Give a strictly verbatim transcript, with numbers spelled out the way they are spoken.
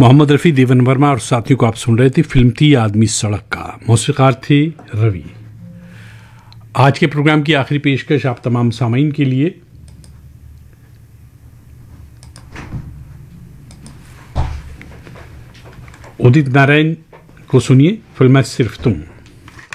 मोहम्मद रफ़ी, देवन वर्मा और साथियों को आप सुन रहे थे। फिल्म थी आदमी सड़क का, मौसीकार थे रवि। आज के प्रोग्राम की आखिरी पेशकश आप तमाम सामीन के लिए। उदित नारायण को सुनिए, फिल्म है सिर्फ तुम।